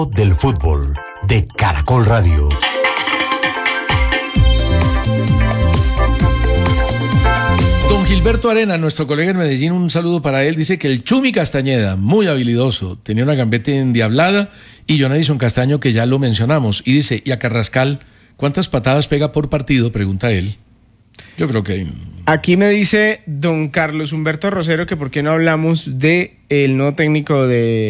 del fútbol de Caracol Radio. Don Gilberto Arena, nuestro colega en Medellín, un saludo para él. Dice que el Chumi Castañeda, muy habilidoso, tenía una gambeta endiablada, y John Edison Castaño, que ya lo mencionamos. Y dice, ¿y a Carrascal cuántas patadas pega por partido? Pregunta él. Yo creo que... Aquí me dice don Carlos Humberto Rosero que por qué no hablamos de el nuevo técnico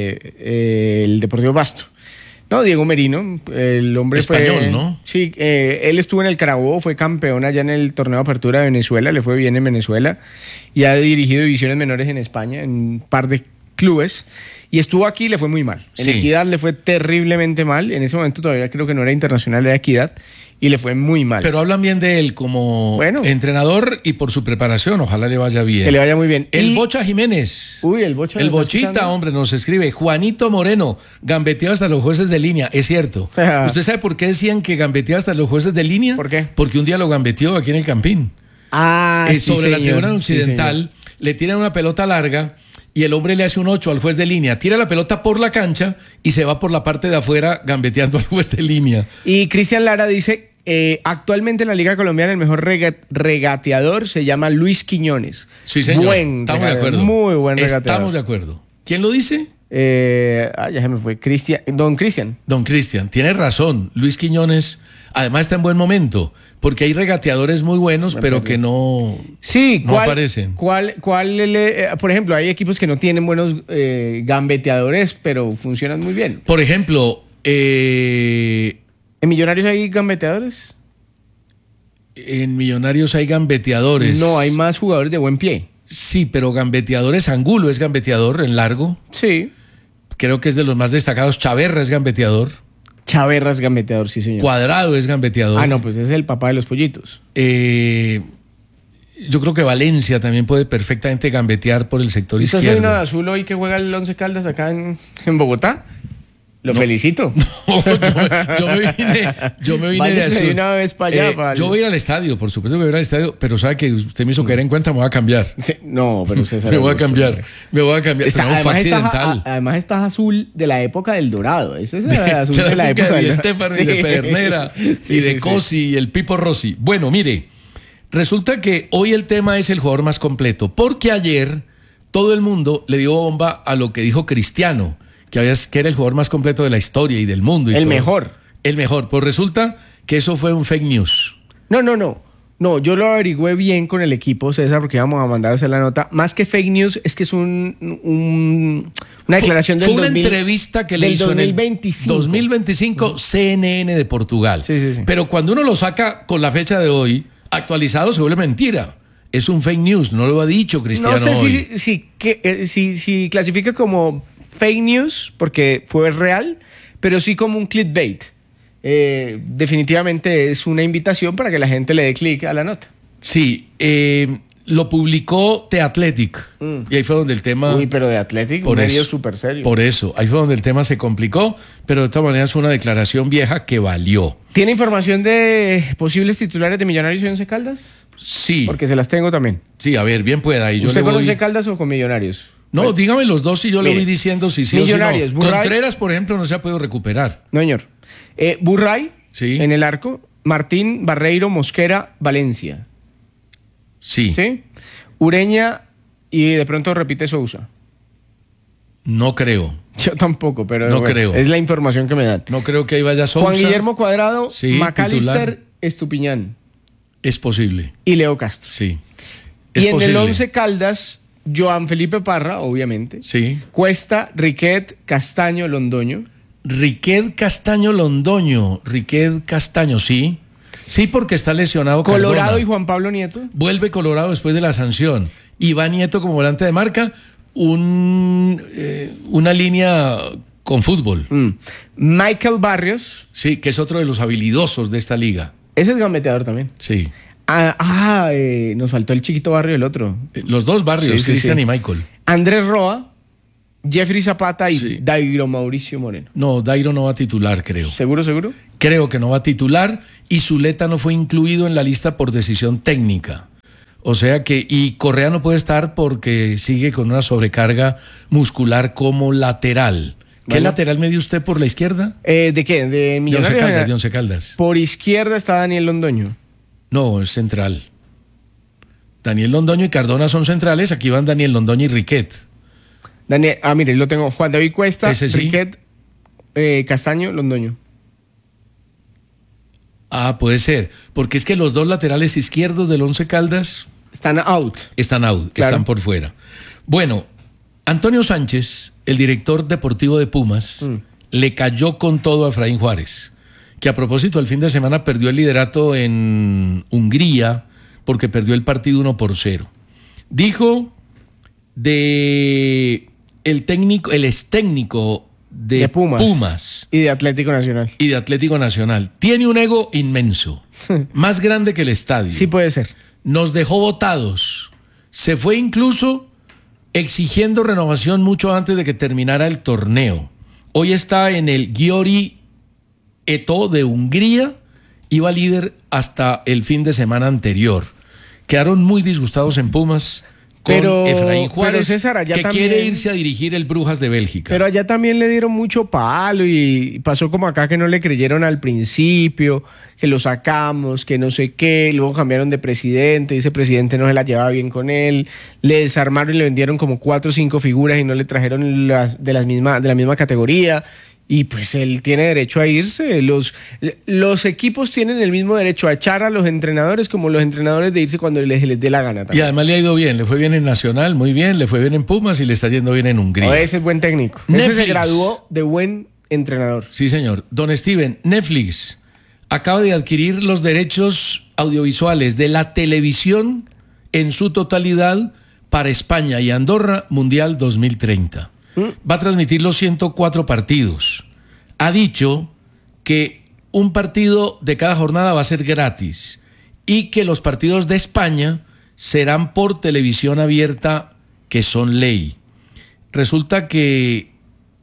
de el Deportivo Pasto. No, Diego Merino, el hombre español, fue... ¿no? Sí, él estuvo en el Carabobo, fue campeón allá en el torneo de apertura de Venezuela, le fue bien en Venezuela, y ha dirigido divisiones menores en España, en un par de clubes, y estuvo aquí y le fue muy mal. En Sí. Equidad le fue terriblemente mal, en ese momento todavía creo que no era Internacional, era Equidad, y le fue muy mal. Pero hablan bien de él como entrenador y por su preparación, ojalá le vaya bien. Que le vaya muy bien. El Bocha Jiménez. Uy, el Bocha. El Bochita, hombre, nos escribe. Juanito Moreno, gambeteó hasta los jueces de línea. Es cierto. ¿Usted sabe por qué decían que gambeteó hasta los jueces de línea? ¿Por qué? Porque un día lo gambeteó aquí en el Campín. Sí, sobre la señor. tribuna occidental, le tiran una pelota larga y el hombre le hace un 8 al juez de línea. Tira la pelota por la cancha y se va por la parte de afuera gambeteando al juez de línea. Y Cristian Lara dice... actualmente en la Liga Colombiana el mejor regateador se llama Luis Quiñones. Sí, señor. Estamos de acuerdo. Muy buen regateador. Estamos de acuerdo. ¿Quién lo dice? Ya se me fue. Don Cristian. Don Cristian, tiene razón. Luis Quiñones, además, está en buen momento, porque hay regateadores muy buenos, pero que no, no aparecen. Por ejemplo, hay equipos que no tienen buenos gambeteadores, pero funcionan muy bien. Por ejemplo, ¿En Millonarios hay gambeteadores? En Millonarios hay gambeteadores. No, hay más jugadores de buen pie. Sí, pero gambeteadores, Angulo es gambeteador en largo. Sí. Creo que es de los más destacados. Chaverra es gambeteador. Chaverra es gambeteador, sí, señor. Cuadrado es gambeteador. Ah, no, pues es el papá de los pollitos. Yo creo que Valencia también puede perfectamente gambetear por el sector izquierdo. ¿Usted soy uno de azul hoy que juega el Once Caldas acá en Bogotá? Lo felicito. No, yo me vine de azul. Una vez para allá. Yo voy a ir al estadio, por supuesto que voy a ir al estadio, pero sabe que usted me hizo caer en cuenta, me voy a cambiar. Sí, no, pero César. Me voy a cambiar. Además estás azul de la época del Dorado. Ese es el azul de la época de Estefan y de Pedernera y de Cosi y el Pipo Rossi. Bueno, mire, resulta que hoy el tema es el jugador más completo, porque ayer todo el mundo le dio bomba a lo que dijo Cristiano, que era el jugador más completo de la historia y del mundo. El mejor. El mejor. Pues resulta que eso fue un fake news. No, yo lo averigüé bien con el equipo, César, porque íbamos a mandar a hacer la nota. Más que fake news, es que es una declaración del 2025. Fue una entrevista que le hizo en el 2025 CNN de Portugal. Sí. Pero cuando uno lo saca con la fecha de hoy, actualizado, se vuelve mentira. Es un fake news, no lo ha dicho Cristiano. No sé hoy. si clasifica como fake news, porque fue real, pero sí como un clickbait. Definitivamente es una invitación para que la gente le dé clic a la nota. Sí, lo publicó The Athletic. Y ahí fue donde el tema... Uy, pero The Athletic, un medio súper serio. Por eso, ahí fue donde el tema se complicó, pero de todas maneras fue una declaración vieja que valió. ¿Tiene información de posibles titulares de Millonarios y Once Caldas? Sí. Porque se las tengo también. Sí, a ver, bien pueda. Y yo ¿Usted con Once Caldas o con Millonarios? No, Pues, dígame los dos y yo le voy diciendo si sí Millonarios, o si no. Contreras, por ejemplo, no se ha podido recuperar. No, señor. Burray, sí, en el arco. Martín, Barreiro, Mosquera, Valencia. Sí. ¿Sí? Ureña y de pronto repite Sousa. No creo. Yo tampoco, pero no creo. Es la información que me dan. No creo que ahí vaya Sousa. Juan Guillermo Cuadrado, sí, McAllister, Estupiñán. Es posible. Y Leo Castro. Sí. Y en el Once Caldas, Joan Felipe Parra, obviamente. Sí. Cuesta, Riquet, Castaño, Londoño. Riquet, Castaño, Londoño. Riquet, Castaño, sí. Sí, porque está lesionado Colorado Cardona. y Juan Pablo Nieto. Vuelve Colorado después de la sanción. Iván Nieto como volante de marca. Una línea con fútbol. Michael Barrios. Sí, que es otro de los habilidosos de esta liga. Ese es gambeteador también. Sí. Nos faltó el chiquito Barrio, el otro. Los dos Barrios, Cristian y Michael. Andrés Roa, Jeffrey Zapata y Dairo Mauricio Moreno. No, Dairo no va a titular, creo. ¿Seguro? Creo que no va a titular y Zuleta no fue incluido en la lista por decisión técnica. O sea que, y Correa no puede estar porque sigue con una sobrecarga muscular como lateral. ¿Qué lateral me dio usted por la izquierda? ¿De qué? ¿De Millonarios? De Once Caldas. Por izquierda está Daniel Londoño. No, es central. Daniel Londoño y Cardona son centrales. Aquí van Daniel Londoño y Riquet. Mire, lo tengo. Juan David Cuesta, Ese sí. Riquet, Castaño, Londoño. Ah, puede ser. Porque es que los dos laterales izquierdos del Once Caldas Están out. están out, Claro. están por fuera. Bueno, Antonio Sánchez, el director deportivo de Pumas, le cayó con todo a Efraín Juárez, que a propósito el fin de semana perdió el liderato en Hungría porque perdió el partido 1-0. Dijo de el ex técnico de Pumas y de Atlético Nacional. y de Atlético Nacional. Tiene un ego inmenso, más grande que el estadio. Sí puede ser. Nos dejó votados. Se fue incluso exigiendo renovación mucho antes de que terminara el torneo. Hoy está en el Győri Eto de Hungría. Iba líder hasta el fin de semana anterior. Quedaron muy disgustados en Pumas con Efraín Juárez, César, allá que también quiere irse a dirigir el Brujas de Bélgica. Pero allá también le dieron mucho palo y pasó como acá que no le creyeron al principio, que lo sacamos, que no sé qué, luego cambiaron de presidente, y ese presidente no se la llevaba bien con él, le desarmaron y le vendieron como 4 o 5 figuras y no le trajeron de la misma categoría. Y pues él tiene derecho a irse. Los equipos tienen el mismo derecho a echar a los entrenadores como los entrenadores de irse cuando les dé la gana también. Y además le ha ido bien, le fue bien en Nacional, muy bien, le fue bien en Pumas y le está yendo bien en Hungría. No, ese es buen técnico. Ese Netflix. se graduó de buen entrenador. Sí, señor. Don Steven, Netflix acaba de adquirir los derechos audiovisuales de la televisión en su totalidad para España y Andorra Mundial 2030. Va a transmitir los 104 partidos. Ha dicho que un partido de cada jornada va a ser gratis y que los partidos de España serán por televisión abierta, que son ley. Resulta que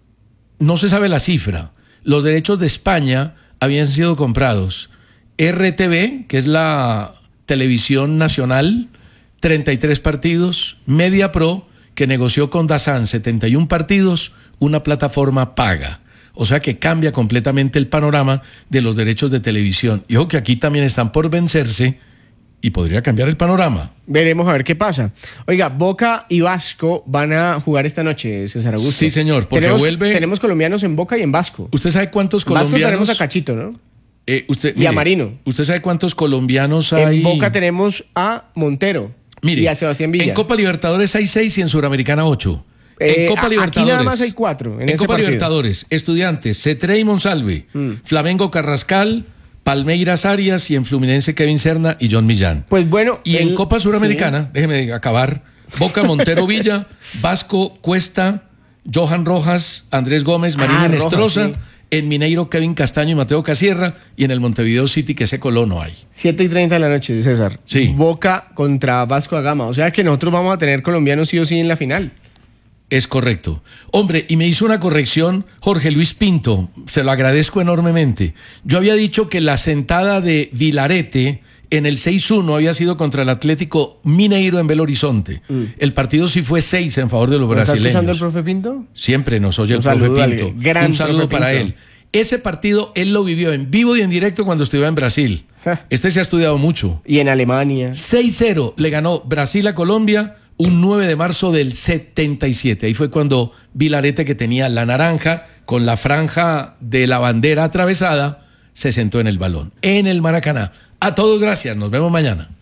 no se sabe la cifra. Los derechos de España habían sido comprados. RTV, que es la televisión nacional, 33 partidos. MediaPro, que negoció con DAZN 71 partidos, una plataforma paga. O sea que cambia completamente el panorama de los derechos de televisión. Y ojo que aquí también están por vencerse y podría cambiar el panorama. Veremos a ver qué pasa. Oiga, Boca y Vasco van a jugar esta noche, César Augusto. Sí, señor, porque tenemos colombianos en Boca y en Vasco. ¿Usted sabe cuántos En Vasco colombianos? tenemos a Cachito, ¿no? Usted, Y a Marino. ¿Usted sabe cuántos colombianos hay? En Boca tenemos a Montero. Mire, y a Sebastián Villa. en Copa Libertadores hay 6 y en Suramericana 8. En Copa Libertadores. Aquí nada más hay 4. En Copa Libertadores, Estudiantes, Cetré y Monsalve, Flamengo Carrascal, Palmeiras Arias y en Fluminense Kevin Serna y John Millán. Pues bueno. Y en Copa Suramericana, déjeme acabar, Boca Montero Villa, Vasco Cuesta, Johan Rojas, Andrés Gómez, Marín Menestrosa. Sí. En Mineiro, Kevin Castaño y Mateo Casierra. Y en el Montevideo City, que ese Colón no hay. 7:30 de la noche, César. Sí. Boca contra Vasco da Gama. O sea que nosotros vamos a tener colombianos sí o sí en la final. Es correcto. Hombre, y me hizo una corrección Jorge Luis Pinto. Se lo agradezco enormemente. Yo había dicho que la sentada de Vilarete en el 6-1 había sido contra el Atlético Mineiro en Belo Horizonte. El partido sí fue 6 en favor de los ¿Está brasileños. escuchando el profe Pinto? Siempre nos oye el Un profe saludo al Pinto. gran Un saludo profe para Pinto. él. Ese partido él lo vivió en vivo y en directo cuando estuvo en Brasil. Este se ha estudiado mucho. Y en Alemania. 6-0 le ganó Brasil a Colombia un 9 de marzo del 77. Ahí fue cuando Vilarete, que tenía la naranja con la franja de la bandera atravesada, se sentó en el balón, en el Maracaná. A todos gracias, nos vemos mañana.